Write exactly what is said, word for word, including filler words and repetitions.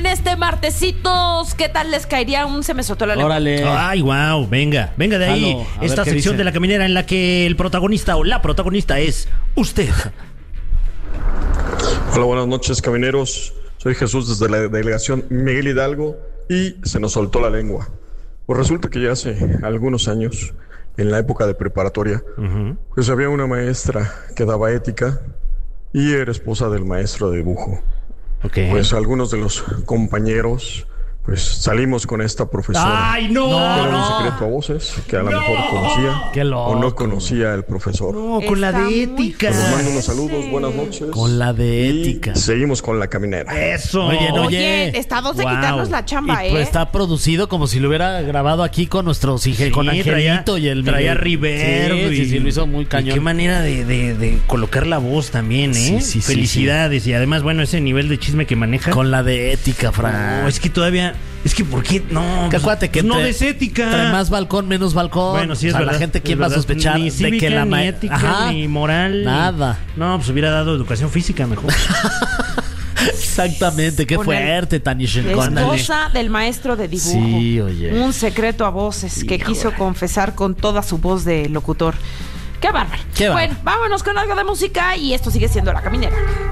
En este martesitos, ¿qué tal les caería un se me soltó la lengua? Órale. Ay, wow, venga, venga de ahí. Jalo, a Esta ver qué sección dice. de La Caminera en la que el protagonista o la protagonista es usted. Hola, buenas noches, camineros. Soy Jesús desde la delegación Miguel Hidalgo y se nos soltó la lengua. Pues resulta que ya hace algunos años, en la época de preparatoria, Uh-huh. pues había una maestra que daba ética y era esposa del maestro de dibujo. Ok. Pues algunos de los compañeros, pues salimos con esta profesora. ¡Ay, no! Era un no. secreto a voces que a lo mejor conocía Qué loco, o no conocía el profesor. No, con la Está de muy ética. Les mando fuerte. unos saludos, buenas noches. Con la de Y ética. seguimos con la caminera. Eso. Oye, no, Oye, Oye, está a dos de wow. quitarnos la chamba, Y ¿eh? pues está producido como si lo hubiera grabado aquí con nuestros hijos, Sí, con traía- Angelito y el traía Miguel. reverb. Sí, sí, sí, lo hizo muy y cañón. qué manera de, de, de colocar la voz también, ¿eh? Sí, sí, sí, Felicidades. Y además, bueno, ese nivel de chisme que maneja. Con la de ética, Fran. No, es que todavía. Es que, ¿por qué? No. Que acuérdate que no entre- des ética. Trae más balcón, menos balcón. Bueno, sí es o sea, verdad. la gente, ¿quién es va a verdad. sospechar Ni de cívica, que la ni ma- ética, Ajá. ni moral. Nada. No, pues hubiera dado educación física mejor. Exactamente, qué Con fuerte, Tanishin. La Con esposa del maestro de dibujo. Sí, oye. Un secreto a voces que Híjole. quiso confesar con toda su voz de locutor. ¡Qué bárbaro! Qué bárbaro. Bueno, vámonos con algo de música y esto sigue siendo La Caminera.